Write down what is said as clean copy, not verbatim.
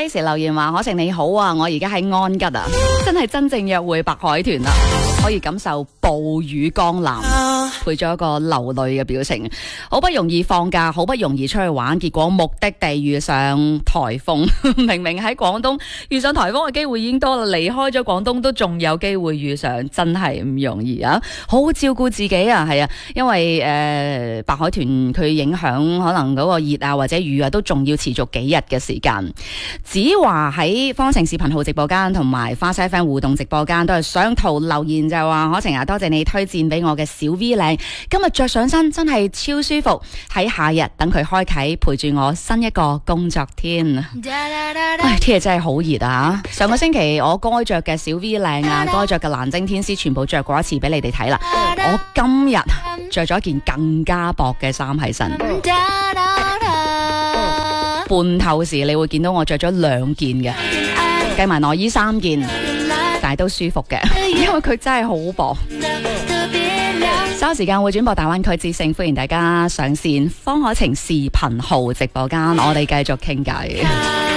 Tracy 留言話：可晴你好啊，我而家喺安吉啊，真係真正約會白海豚啊，可以感受暴雨江南，配咗一個流淚嘅表情。好不容易放假，好不容易出去玩，結果目的地遇上颱風。明明喺廣東遇上颱風嘅機會已經多啦，離開咗廣東都仲有機會遇上，真係唔容易啊！好好照顧自己啊，係啊，因為白海豚佢影響可能嗰個熱啊或者雨啊都仲要持續幾日嘅時間。子華喺方程視頻號直播間同埋花西 FM 互動直播間都係上圖留言就話：可晴啊，多謝你推薦俾我嘅小 V 領，今日着上身真係超舒服，喺夏日等佢開啟，陪住我新一個工作天。唉，天氣真係好熱啊！上個星期我該着嘅小 V 領啊，該着嘅藍晶天絲全部着過一次俾你哋睇啦。我今日着咗一件更加薄嘅衫喺身。半透時你會見到我着咗2件嘅，計埋內衣3件，但係都舒服嘅，因為佢真係好薄。稍後時間會轉播大灣區之聲，歡迎大家上線方可晴視頻號直播間，我哋繼續傾偈。